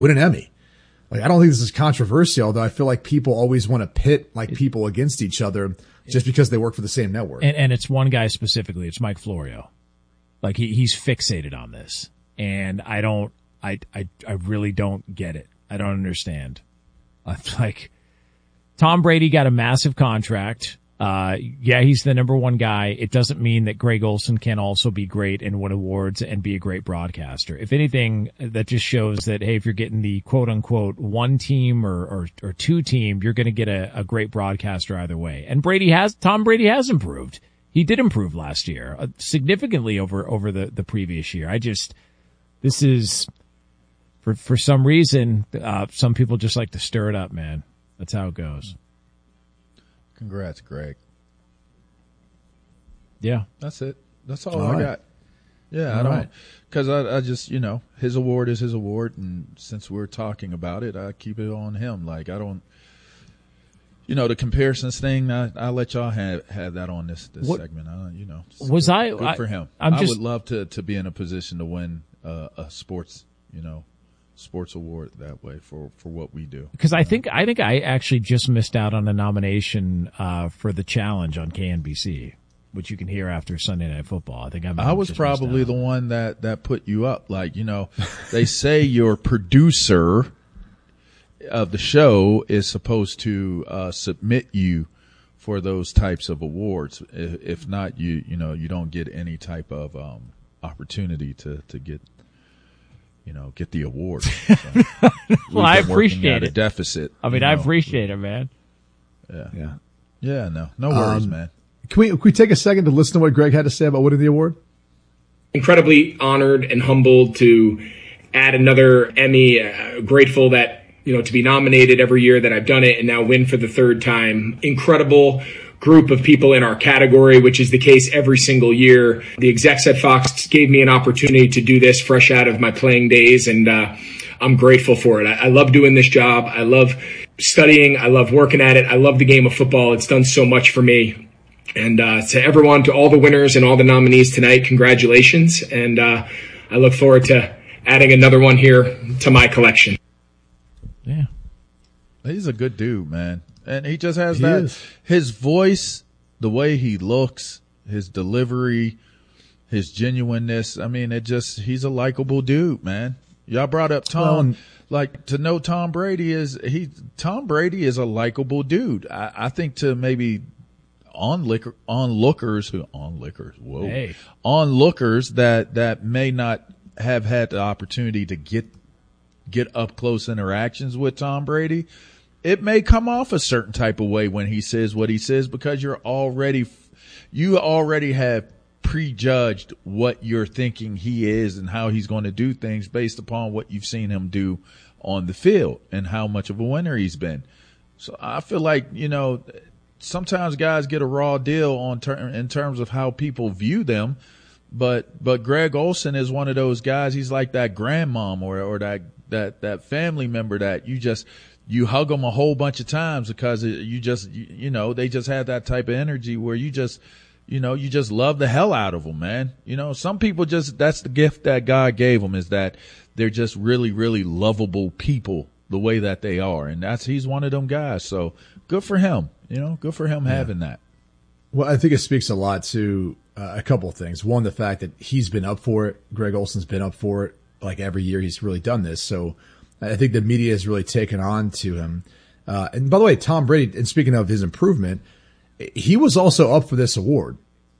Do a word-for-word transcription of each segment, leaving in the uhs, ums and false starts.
win an Emmy. Like, I don't think this is controversial, although I feel like people always want to pit like people against each other just because they work for the same network. And, and it's one guy specifically. It's Mike Florio. Like, he, he's fixated on this. And I don't, I, I, I really don't get it. I don't understand. I'm like, Tom Brady got a massive contract. Uh, yeah, he's the number one guy. It doesn't mean that Greg Olsen can also be great and win awards and be a great broadcaster. If anything, that just shows that, hey, if you're getting the quote unquote one team or, or, or two team, you're going to get a, a great broadcaster either way. And Brady has, Tom Brady has improved. He did improve last year uh, significantly over, over the, the previous year. I just, this is, for, for some reason, uh, some people just like to stir it up, man. That's how it goes. Congrats, Greg. Yeah. That's it. That's all, all I right. got. Yeah, all I don't, right. because I, I just, you know, his award is his award, and since we're talking about it, I keep it on him. Like, I don't, you know, the comparisons thing, I, I'll let y'all have, have that on this, this what, segment. I, you know, was good, I, good I, for him. I'm I just, would love to, to be in a position to win uh, a sports, you know, sports award that way for, for what we do. Because I think I think I actually just missed out on a nomination uh, for the challenge on K N B C, which you can hear after Sunday Night Football. I think I, I was probably the one that, that put you up. Like, you know, they say your producer of the show is supposed to uh, submit you for those types of awards. If not, you you know you don't get any type of um, opportunity to, to get. You know, get the award. So well, I appreciate at it. A deficit. I mean, you I know. appreciate it, man. Yeah, Yeah. yeah. No, no worries, Um, man. Can we, can we take a second to listen to what Greg had to say about winning the award? Incredibly honored and humbled to add another Emmy. Uh, grateful that, you know, to be nominated every year that I've done it and now win for the third time. Incredible group of people in our category, which is the case every single year. The execs at Fox gave me an opportunity to do this fresh out of my playing days, and uh, I'm grateful for it. I, I love doing this job. I love studying. I love working at it. I love the game of football. It's done so much for me. And uh, to everyone, to all the winners and all the nominees tonight, congratulations. And uh, I look forward to adding another one here to my collection. Yeah. He's a good dude, man. And he just has He that, is. his voice, the way he looks, his delivery, his genuineness. I mean, it just, he's a likable dude, man. Y'all brought up Tom, Well, like to know Tom Brady is, he, Tom Brady is a likable dude. I, I think to maybe onlooker, onlookers who, onlookers, whoa, Hey. onlookers that, that may not have had the opportunity to get, get up close interactions with Tom Brady. It may come off a certain type of way when he says what he says because you're already, you already have prejudged what you're thinking he is and how he's going to do things based upon what you've seen him do on the field and how much of a winner he's been. So I feel like, you know, sometimes guys get a raw deal on ter- in terms of how people view them. But, but Greg Olsen is one of those guys. He's like that grandmom or, or that, that, that family member that you just, you hug them a whole bunch of times because you just, you, you know, they just have that type of energy where you just, you know, you just love the hell out of them, man. You know, some people just, that's the gift that God gave them is that they're just really, really lovable people the way that they are. And that's, he's one of them guys. So good for him, you know, good for him yeah. having that. Well, I think it speaks a lot to uh, a couple of things. One, the fact that he's been up for it. Greg Olsen's been up for it. Like every year he's really done this. So I think the media has really taken on to him. Uh, and by the way, Tom Brady, and speaking of his improvement, he was also up for this award.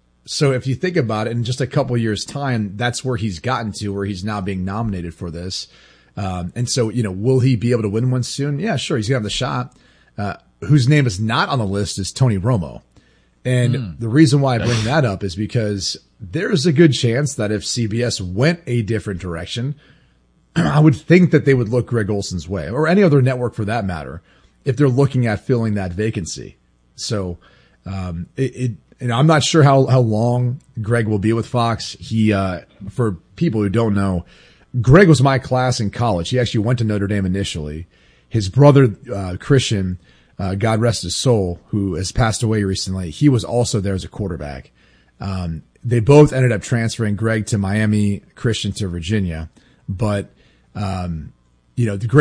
So if you think about it, in just a couple of years' time, that's where he's gotten to, where he's now being nominated for this. Um, and so, you know, will he be able to win one soon? Yeah, sure. He's going to have the shot. Uh, whose name is not on the list is Tony Romo. And mm. the reason why I bring that up is because there's a good chance that if C B S went a different direction, I would think that they would look Greg Olsen's way, or any other network for that matter, if they're looking at filling that vacancy. So, um, it, it and I'm not sure how, how long Greg will be with Fox. He, uh, for people who don't know, Greg was my class in college. He actually went to Notre Dame initially. His brother, uh, Christian, uh, God rest his soul, who has passed away recently, he was also there as a quarterback. Um, they both ended up transferring, Greg to Miami, Christian to Virginia. But, um, you know, the